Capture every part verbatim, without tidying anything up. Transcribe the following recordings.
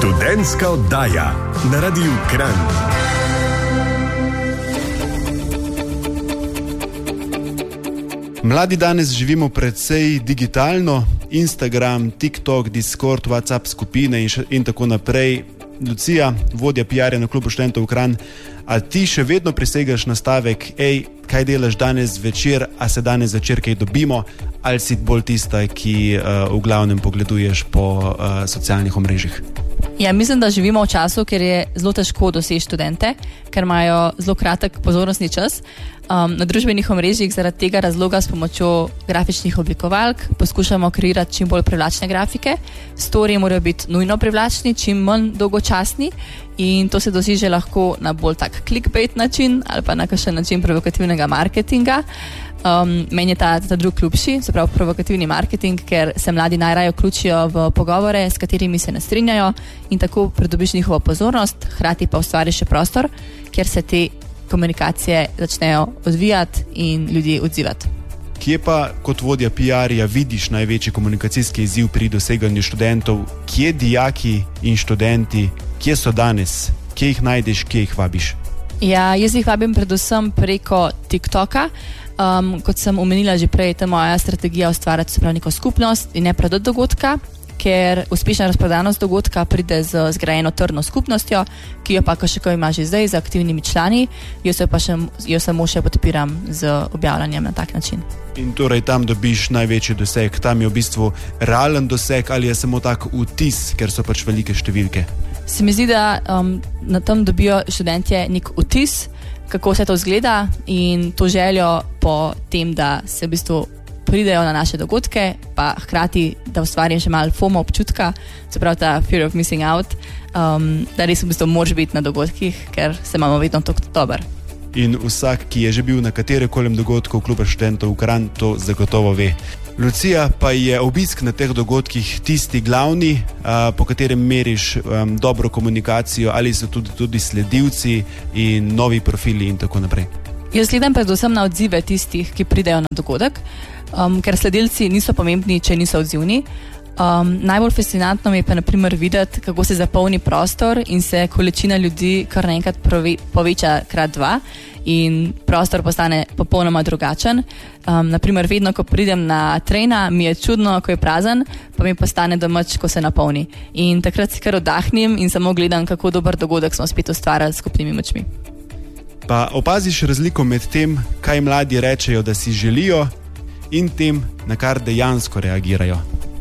Študentska oddaja na Radiu Kranj. Mladi danes živimo precej digitalno. Instagram, TikTok, Discord, WhatsApp skupine in, še, in tako naprej. Lucija, vodja P R-ja na klubu študentov Kranj, a ti še vedno prisegaš na stavek, ej, kaj delaš danes večer, a se danes večer kaj dobimo, ali si bolj tista, ki uh, v glavnem pogleduješ po uh, socialnih omrežjih? Ja, mislim, da živimo v času, ker je zelo težko doseči študente, ker imajo zelo kratek pozornostni čas. Um, na družbenih omrežjih zaradi tega razloga s pomočjo grafičnih oblikovalk poskušamo kreirati čim bolj privlačne grafike. Storiji morajo biti nujno privlačni, čim manj dolgočasni in to se doseže lahko na bolj tak clickbait način ali pa na kakšen način provokativnega marketinga. Um, meni je ta, ta drug ljubši, se pravi provokativni marketing, ker se mladi najraje vključijo v pogovore, s katerimi se ne strinjajo in tako pridobiš njihovo pozornost, hkrati pa ustvariš še prostor, kjer se te komunikacije začnejo odvijati in ljudi odzivati. Kje pa kot vodja P R-ja vidiš največji komunikacijski izziv pri doseganju študentov? Kje dijaki in študenti, kje so danes? Kje jih najdeš, kje jih vabiš? Ja, jaz jih vabim predvsem preko TikToka. Um, kot sem omenila že prej, ta moja strategija ustvarjati se pravi neko skupnost in ne predot dogodka, ker uspešna razprodanost dogodka pride z zgrajeno trdno skupnostjo, ki jo pa še ko ima že zdaj z aktivnimi člani, jo, se pa še, jo samo še podpiram z objavljanjem na tak način. In torej tam dobiš največji doseg, tam je v bistvu realen doseg ali je samo tak vtis, ker so pač velike številke? Se mi zdi, da um, na tem dobijo študentje nek vtis, kako se to izgleda in to željo po tem, da se v bistvu pridejo na naše dogodke, pa hkrati, da ustvarim še malo FOMO občutka, se pravi ta fear of missing out, um, da res v bistvu moraš biti na dogodkih, ker se imamo vedno tako dober. In vsak, ki je že bil na katerekolem dogodku kluba študentov Kranj, to zagotovo ve. Lucija, pa je obisk na teh dogodkih tisti glavni, uh, po katerem meriš um, dobro komunikacijo, ali so tudi, tudi sledilci in novi profili in tako naprej? Jaz gledam predvsem na odzive tistih, ki pridejo na dogodek, um, ker sledilci niso pomembni, če niso odzivni. Um, najbolj fascinantno mi je pa na primer videti, kako se zapolni prostor in se količina ljudi kar naenkrat poveča krat dva in prostor postane popolnoma drugačen. Um, naprimer, vedno, ko pridem na trejna, mi je čudno, ko je prazen, pa mi postane domač, ko se napolni. In takrat si kar oddahnim in samo gledam, kako dober dogodek smo spet ustvarjali s skupnimi močmi. Pa opaziš razliko med tem, kaj mladi rečejo, da si želijo, in tem, na kar dejansko reagirajo?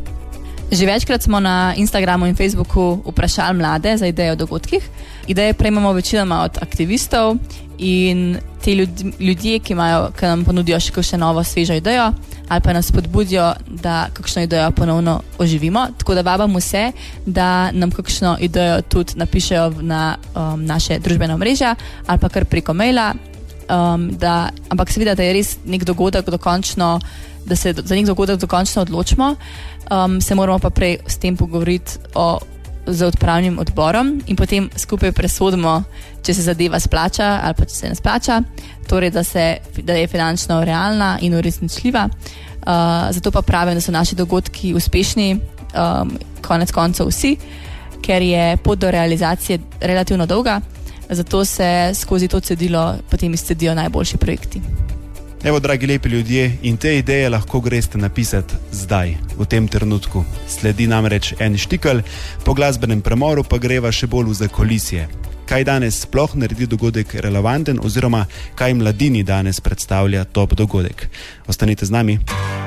Že večkrat smo na Instagramu in Facebooku vprašali mlade za ideje o dogodkih. Ideje prejmemo večinoma od aktivistov in te ljudi, ljudje, ki, imajo, ki nam ponudijo še kakšno novo, svežo idejo ali pa nas spodbudijo, da kakšno idejo ponovno oživimo. Tako da vabam vse, da nam kakšno idejo tudi napišejo na um, naše družbene omrežja ali pa kar preko maila. Um, da, ampak seveda, da je res nek dogodek dokončno, da se za nek dogodek dokončno odločimo, um, se moramo pa prej s tem pogovoriti o, z odpravnim odborom in potem skupaj presodimo, če se zadeva splača ali pa če se ne splača, torej da, se, da je finančno realna in uresničljiva. Uh, zato pa pravim, da so naši dogodki uspešni, um, konec koncev vsi, ker je pot do realizacije relativno dolga, zato se skozi to cedilo potem izcedijo najboljši projekti. Evo, dragi lepi ljudje, in te ideje lahko greste napisati zdaj, v tem trenutku. Sledi namreč en štikel, po glasbenem premoru pa greva še bolj v zakulisje. Kaj danes sploh naredi dogodek relevanten oziroma kaj mladini danes predstavlja top dogodek? Ostanite z nami.